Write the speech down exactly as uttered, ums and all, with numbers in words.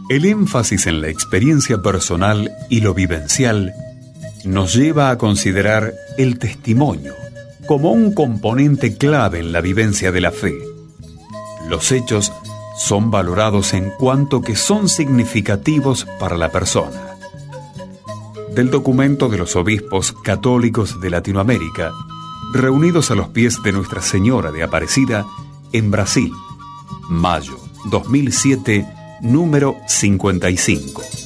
El énfasis en la experiencia personal y lo vivencial nos lleva a considerar el testimonio como un componente clave en la vivencia de la fe. Los hechos son valorados en cuanto que son significativos para la persona. Del documento de los obispos católicos de Latinoamérica, reunidos a los pies de Nuestra Señora de Aparecida en Brasil, mayo dos mil siete, número cincuenta y cinco.